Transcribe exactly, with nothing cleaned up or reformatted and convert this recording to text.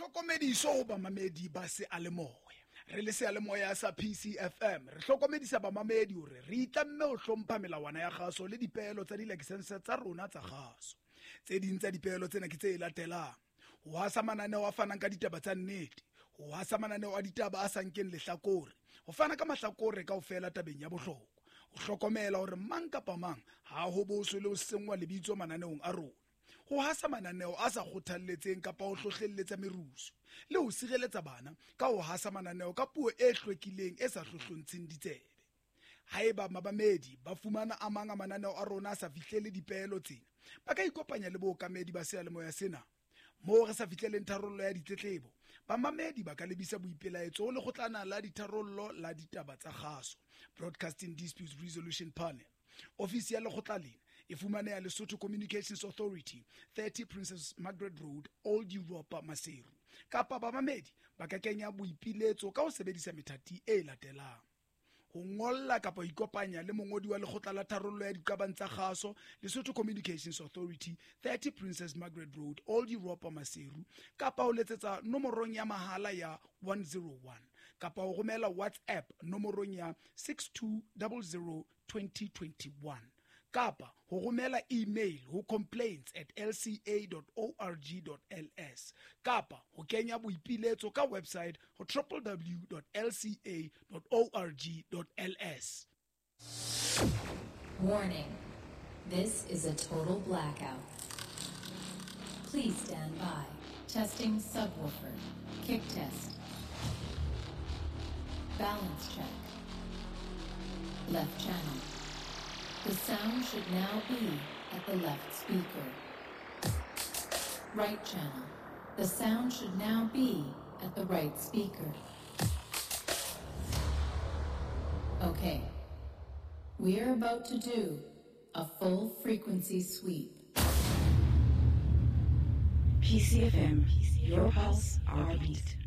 Hlokomediso ba mamedi ba se a le moya. Re le se a le moya sa P C F M. Re hlokomedisa ba mamedi hore re itlamme ho hlompha melawana ya kgaso le dipehelo tsa di-license tsa rona tsa kgaso. Tse ding tsa dipehelo tsena ke tse latelang. Ho hasa mananeo a fanang ka ditaba tsa nnete. Ho hasa mananeo a ditaba a sa nkeng lehlakore. Ho fana ka mahlakore kaofela tabeng ya bohlokwa. Ho hlokomela hore mang kapa mang ha ho boso le ho sengwa lebitso mananeong a rona. Ho hasa mananeo a sa kgothalletseng kapa ho hlohlelletsa merusu le ho sireletsa bana ka ho hasa mananeo ka puo e hlwekileng e sa hlohlontsheng ditsebe. Haeba mabamedi ba fumana a mang a mananeo a rona a sa fihlele dipehelo tsena, ba ka ikopanya le bookamedi ba seyalemoya sena. Moo re sa fihleleng tharollo ya ditletlebo, bamamedi ba ka lebisa boipelaetso ho lekgotlana la ditharollo la ditaba tsa kgaso, Broadcasting Dispute Resolution Panel. Ofisi ya lekgotla lena e fumaneha Lesotho Communications Authority, thirty Princess Margaret Road, Old Europa, Maseru. Kapa bamamedi ba ka kenya boipiletso ka ho sebedisa methati e latelang: ho ngolla kapa ikopanya le mongodi wa lekgotla la tharollo ya diqabang tsa kgaso, Lesotho Communications Authority, thirty Princess Margaret Road, Old Europa, Maseru, kapa ho letsetsa nomorong ya mahala ya one oh one, kapa ho romela WhatsApp nomorong ya six two zero zero twenty twenty-one, kapa ho romela email ho complaints at l c a dot org dot l s, kapa ho kenya boipiletso ka website ho w w w dot l c a dot org dot l s. Warning, this is a total blackout. Please stand by. Testing subwoofer. Kick test. Balance check. Left channel. The sound should now be at the left speaker. Right channel. The sound should now be at the right speaker. Okay. We are about to do a full frequency sweep. P C F M, your pulse, our beat.